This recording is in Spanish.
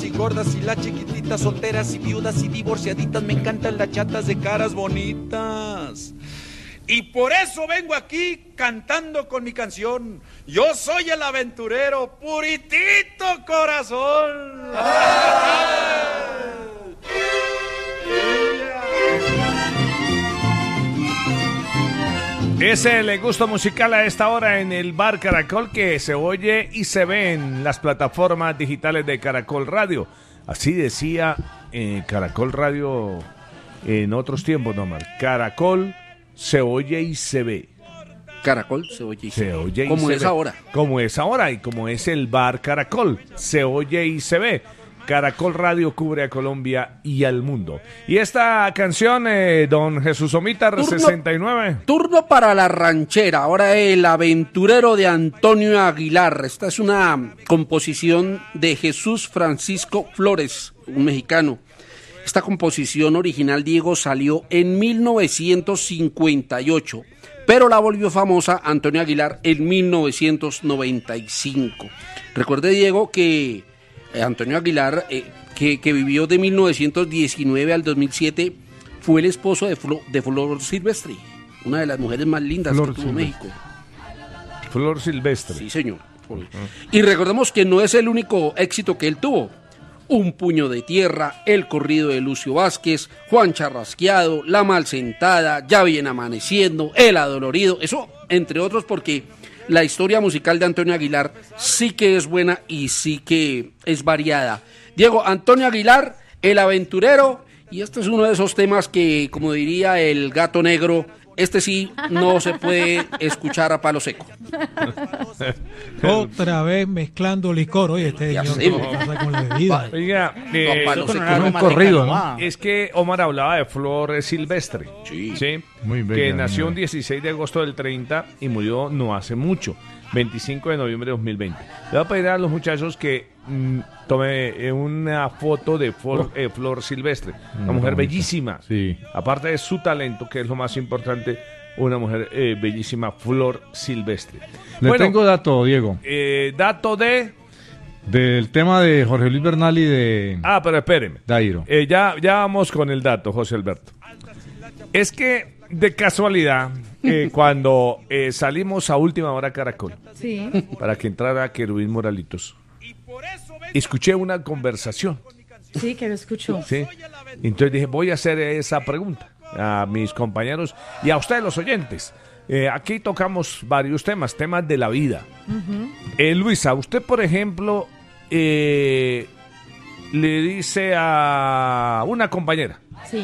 y gordas y las chiquititas, solteras y viudas y divorciaditas, me encantan las chatas de caras bonitas. Y por eso vengo aquí cantando con mi canción. Yo soy el aventurero, puritito corazón. Es el gusto musical a esta hora en el Bar Caracol, que se oye y se ve en las plataformas digitales de Caracol Radio. Así decía Caracol Radio en otros tiempos, ¿no, Mar? Caracol se oye y se ve. Caracol se oye y se ve. Oye y como se es ve. ahora. Como es ahora y como es el Bar Caracol. Se oye y se ve. Caracol Radio cubre a Colombia y al mundo. Y esta canción, don Jesús Omítar, 69. Turno para la ranchera. Ahora el aventurero de Antonio Aguilar. Esta es una composición de Jesús Francisco Flores, un mexicano. Esta composición original, Diego, salió en 1958, pero la volvió famosa Antonio Aguilar en 1995. Recuerde, Diego, que Antonio Aguilar, que vivió de 1919 al 2007, fue el esposo de Flor Silvestre, una de las mujeres más lindas que tuvo México. Flor Silvestre. Sí, señor. Y recordemos que no es el único éxito que él tuvo. Un puño de tierra, el corrido de Lucio Vázquez, Juan Charrasqueado, La Malsentada, Ya viene amaneciendo, El adolorido, eso entre otros, porque la historia musical de Antonio Aguilar sí que es buena y sí que es variada. Diego, Antonio Aguilar, el aventurero, y este es uno de esos temas que, como diría el gato negro, este sí no se puede escuchar a palo seco. Otra vez mezclando licor. Oye, este señor, ¿qué pasa con la bebida? Oiga, corrido, ¿no? Es que Omar hablaba de Flor Silvestre, sí. Muy bella, que nació un 16 de agosto del 30 y murió no hace mucho, 25 de noviembre de 2020. Le voy a pedir a los muchachos que tome una foto de Flor Silvestre, una mujer bellísima, sí. Aparte de su talento, que es lo más importante, una mujer bellísima, Flor Silvestre. Le tengo dato, Diego. Dato del tema de Jorge Luis Bernal y de... pero espéreme. Dairo. Ya vamos con el dato, José Alberto. Es que, de casualidad, cuando salimos a Última Hora Caracol, sí, para que entrara Querubín Moralitos, escuché una conversación. Sí, que lo escuchó. Sí. Entonces dije, voy a hacer esa pregunta a mis compañeros y a ustedes los oyentes. Aquí tocamos varios temas de la vida. Luisa, usted, por ejemplo, le dice a una compañera,